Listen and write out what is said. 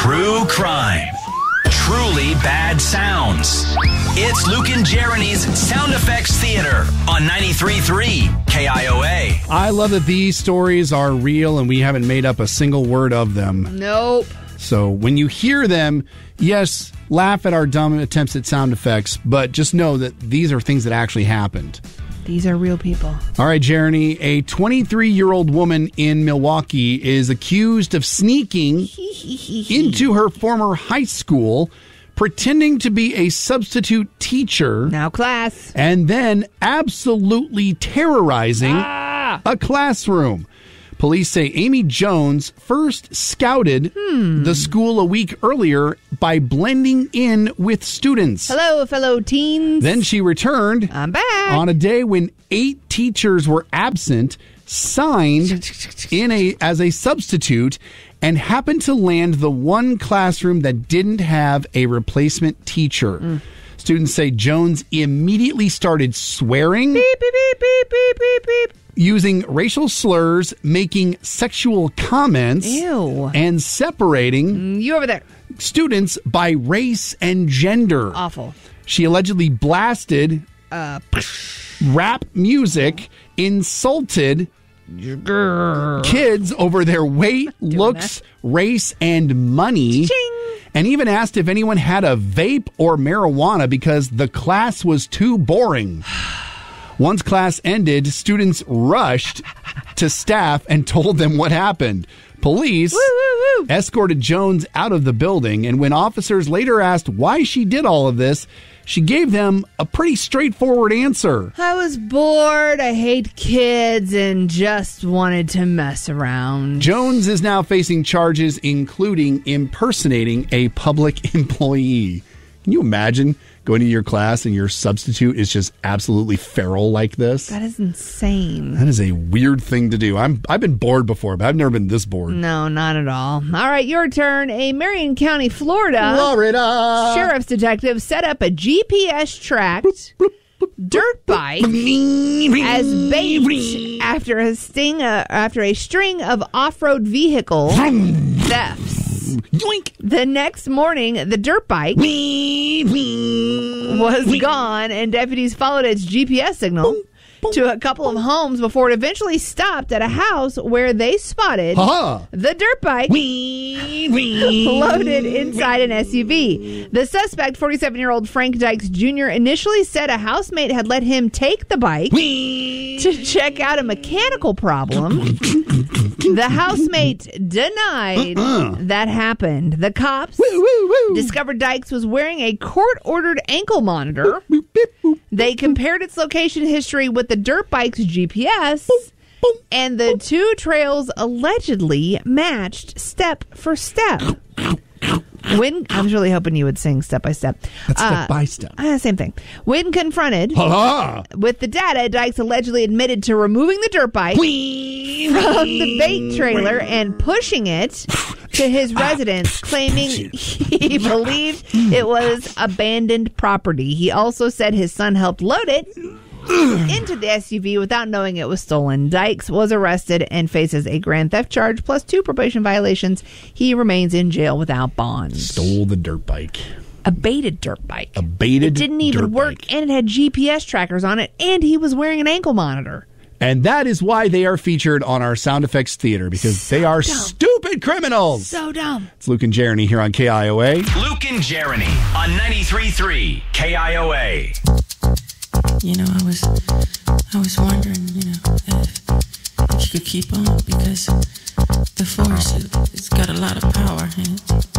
True crime. Truly bad sounds. It's Luke and Jeremy's Sound Effects Theater on 93.3 KIOA. I love that these stories are real and we haven't made up a single word of them. Nope. So when you hear them, yes, laugh at our dumb attempts at sound effects, but just know that these are things that actually happened. These are real people. All right, Jeremy, a 23-year-old woman in Milwaukee is accused of sneaking into her former high school, pretending to be a substitute teacher. Now class. And then absolutely terrorizing a classroom. Police say Amy Jones first scouted the school a week earlier by blending in with students. Hello, fellow teens. Then she returned I'm back. on a day when 8 teachers were absent, signed as a substitute, and happened to land the one classroom that didn't have a replacement teacher. Students say Jones immediately started swearing, Beep, beep, beep, beep, beep, beep, beep. using racial slurs, making sexual comments, Ew. and separating You over there. students by race and gender. Awful. She allegedly blasted rap music, insulted kids over their weight, looks, race, and money. Ching. And even asked if anyone had a vape or marijuana because the class was too boring. Once class ended, students rushed to staff and told them what happened. Police escorted Jones out of the building, and when officers later asked why she did all of this, she gave them a pretty straightforward answer. I was bored, I hate kids, and just wanted to mess around. Jones is now facing charges including impersonating a public employee. Can you imagine going to your class and your substitute is just absolutely feral like this? That is insane. That is a weird thing to do. I've been bored before, but I've never been this bored. No, not at all. All right, your turn. A Marion County, Florida sheriff's detective set up a GPS tracked dirt bike as bait after a string of off-road vehicle thefts. Yoink. The next morning, the dirt bike was gone, and deputies followed its GPS signal to a couple of homes before it eventually stopped at a house where they spotted the dirt bike loaded inside an SUV. The suspect, 47-year-old Frank Dykes Jr., initially said a housemate had let him take the bike to check out a mechanical problem. The housemate denied that happened. The cops discovered Dykes was wearing a court-ordered ankle monitor. They compared its location history with the dirt bike's GPS, and the two trails allegedly matched step for step. I was really hoping you would sing step by step. That's step by step. Same thing. When confronted with the data, Dykes allegedly admitted to removing the dirt bike from the bait trailer and pushing it to his residence, claiming he believed it was abandoned property. He also said his son helped load it into the SUV without knowing it was stolen. Dykes was arrested and faces a grand theft charge plus 2 probation violations. He remains in jail without bond. Stole the dirt bike. A baited dirt bike. It didn't even work, bike. and it had GPS trackers on it, and he was wearing an ankle monitor. And that is why they are featured on our Sound Effects Theater, because they are stupid criminals. So dumb. It's Luke and Jeremy here on KIOA. Luke and Jeremy on 93.3 KIOA. You know, I was wondering, if you could keep on, because the force, it's got a lot of power in it.